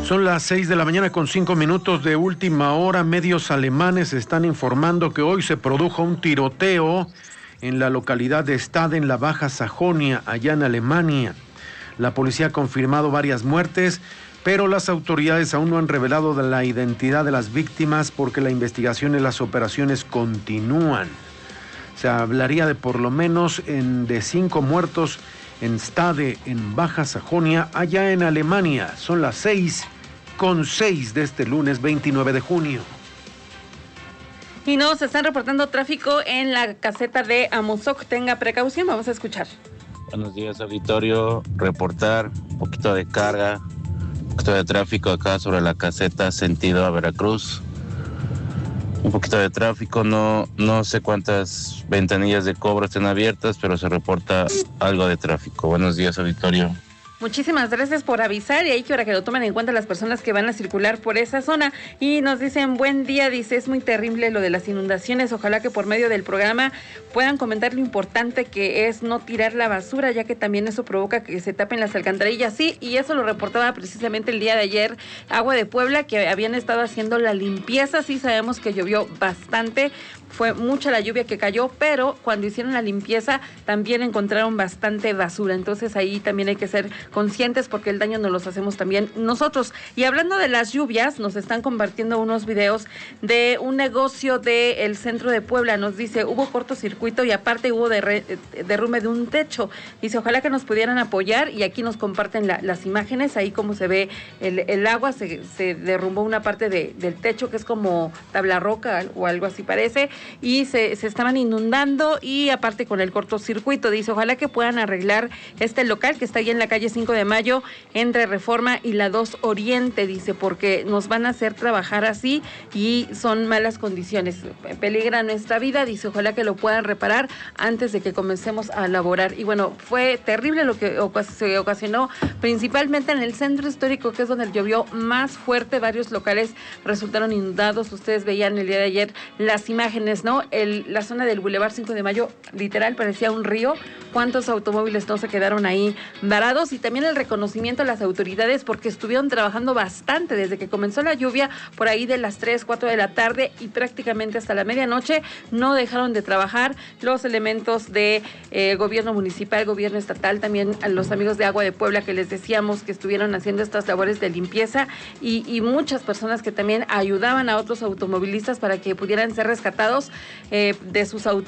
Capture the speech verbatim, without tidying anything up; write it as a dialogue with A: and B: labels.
A: Son las seis de la mañana con cinco minutos de última hora. Medios alemanes están informando que hoy se produjo un tiroteo en la localidad de Stade, en la Baja Sajonia, allá en Alemania. La policía ha confirmado varias muertes, pero las autoridades aún no han revelado la identidad de las víctimas porque la investigación y las operaciones continúan. Se hablaría de por lo menos en, de cinco muertos en Stade, en Baja Sajonia, allá en Alemania. Son las seis con seis de este lunes veintinueve de junio.
B: Y nos están reportando tráfico en la caseta de Amozoc. Tenga precaución, vamos a escuchar.
C: Buenos días, auditorio. Reportar un poquito de carga, un poquito de tráfico acá sobre la caseta sentido a Veracruz. Un poquito de tráfico, no, no sé cuántas ventanillas de cobro estén abiertas, pero se reporta algo de tráfico. Buenos días, auditorio.
B: Muchísimas gracias por avisar y ahí para que lo tomen en cuenta las personas que van a circular por esa zona. Y nos dicen, buen día, dice, es muy terrible lo de las inundaciones. Ojalá que por medio del programa puedan comentar lo importante que es no tirar la basura, ya que también eso provoca que se tapen las alcantarillas. Sí, y eso lo reportaba precisamente el día de ayer Agua de Puebla, que habían estado haciendo la limpieza. Sí, sabemos que llovió bastante, fue mucha la lluvia que cayó, pero cuando hicieron la limpieza también encontraron bastante basura. Entonces ahí también hay que ser conscientes porque el daño nos los hacemos también nosotros. Y hablando de las lluvias, nos están compartiendo unos videos de un negocio del centro de Puebla. Nos dice, hubo cortocircuito y aparte hubo derre, derrumbe de un techo. Dice, ojalá que nos pudieran apoyar, y aquí nos comparten la, las imágenes, ahí como se ve el, el agua, se, se derrumbó una parte de, del techo que es como tabla roca o algo así parece, y se, se estaban inundando, y aparte con el cortocircuito. Dice, ojalá que puedan arreglar este local que está ahí en la calle cinco de mayo, entre Reforma y la dos Oriente, dice, porque nos van a hacer trabajar así y son malas condiciones, peligra nuestra vida. Dice, ojalá que lo puedan reparar antes de que comencemos a laborar. Y bueno, fue terrible lo que se ocasionó principalmente en el centro histórico, que es donde llovió más fuerte. Varios locales resultaron inundados. Ustedes veían el día de ayer las imágenes, ¿no? El, la zona del Boulevard cinco de mayo literal parecía un río. ¿Cuántos automóviles no se quedaron ahí varados? Y también el reconocimiento a las autoridades porque estuvieron trabajando bastante desde que comenzó la lluvia, por ahí de las tres, cuatro de la tarde, y prácticamente hasta la medianoche no dejaron de trabajar los elementos de eh, gobierno municipal, gobierno estatal, también a los amigos de Agua de Puebla que les decíamos que estuvieron haciendo estas labores de limpieza, y, y muchas personas que también ayudaban a otros automovilistas para que pudieran ser rescatados eh, de sus autos.